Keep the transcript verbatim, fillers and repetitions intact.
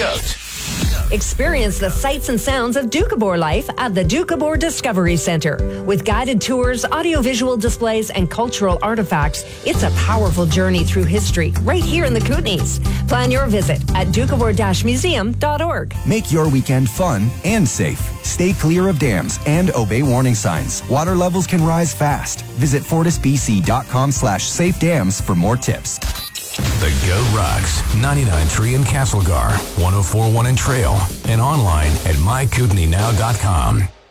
Goat. Experience the sights and sounds of Doukhobor life at the Doukhobor Discovery Centre. With guided tours, audiovisual displays, and cultural artifacts, it's a powerful journey through history right here in the Kootenays. Plan your visit at doukhobor dash museum dot org. Make your weekend fun and safe. Stay clear of dams and obey warning signs. Water levels can rise fast. Visit fortisbc.com slash safe dams for more tips. The Goat Rocks, ninety-nine point three in Castlegar, one oh four point one in Trail, and online at my kootenay now dot com.